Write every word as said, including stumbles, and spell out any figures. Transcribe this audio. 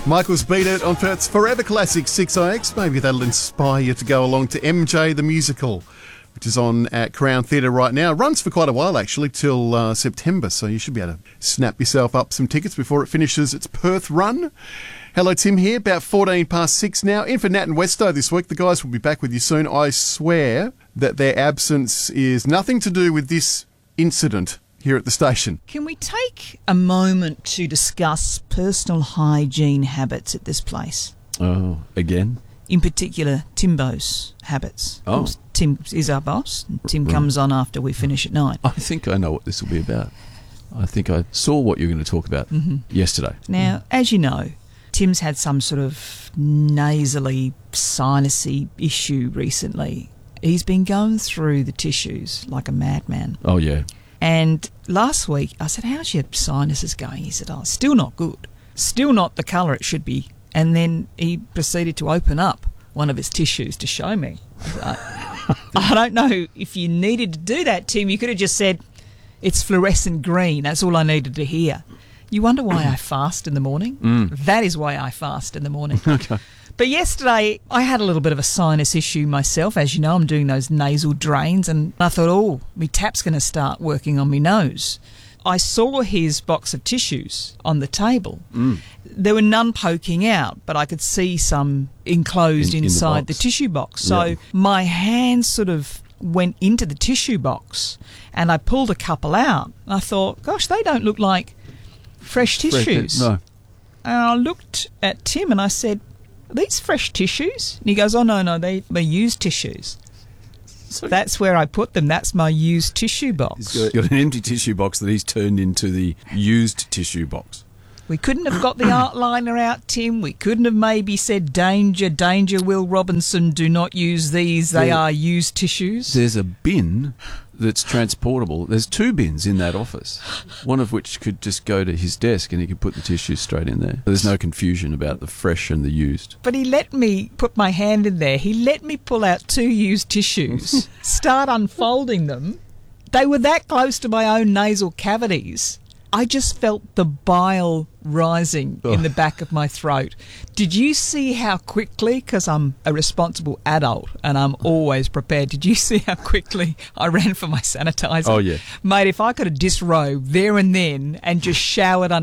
Michael's Beat It on Perth's Forever Classic six I X. Maybe that'll inspire you to go along to M J the Musical, which is on at Crown Theatre right now. Runs for quite a while, actually, till uh, September, so you should be able to snap yourself up some tickets before it finishes its Perth run. Hello, Tim here, about fourteen past six now. In for Nat and Westo this week. The guys will be back with you soon. I swear that their absence is nothing to do with this incident here at the station. Can we take a moment to discuss personal hygiene habits at this place? Oh, again? In particular, Timbo's habits. Oh. Tim is our boss. Tim Right. comes on after we finish at nine. I think I know what this will be about. I think I saw what you were going to talk about Mm-hmm. yesterday. Now, as you know, Tim's had some sort of nasally, sinusy issue recently. He's been going through the tissues like a madman. Oh, yeah. And last week, I said, how's your sinuses going? He said, oh, still not good. Still not the colour it should be. And then he proceeded to open up one of his tissues to show me. I, I don't know if you needed to do that, Tim. You could have just said, it's fluorescent green. That's all I needed to hear. You wonder why I fast in the morning? Mm. That is why I fast in the morning. Okay. But yesterday, I had a little bit of a sinus issue myself. As you know, I'm doing those nasal drains, and I thought, oh, my tap's going to start working on my nose. I saw his box of tissues on the table. Mm. There were none poking out, but I could see some enclosed In- in the inside the, box. tissue box. So Yeah. my hand sort of went into the tissue box, and I pulled a couple out. I thought, gosh, they don't look like fresh tissues. No. And I looked at Tim and I said, are these fresh tissues? And he goes, oh, no, no, they, they're used tissues. So That's where I put them. That's my used tissue box. he's got, got an empty tissue box that he's turned into the used tissue box. We couldn't have got the art liner out, Tim. We couldn't have maybe said, danger, danger, Will Robinson, do not use these. They There- are used tissues. There's a bin that's transportable. There's two bins in that office, one of which could just go to his desk and he could put the tissues straight in there. There's no confusion about the fresh and the used. But he let me put my hand in there. He let me pull out two used tissues, start unfolding them. They were that close to my own nasal cavities. I just felt the bile rising in the back of my throat. Did you see how quickly, because I'm a responsible adult and I'm always prepared, did you see how quickly I ran for my sanitizer? Oh, yeah. Mate, if I could have disrobed there and then and just showered under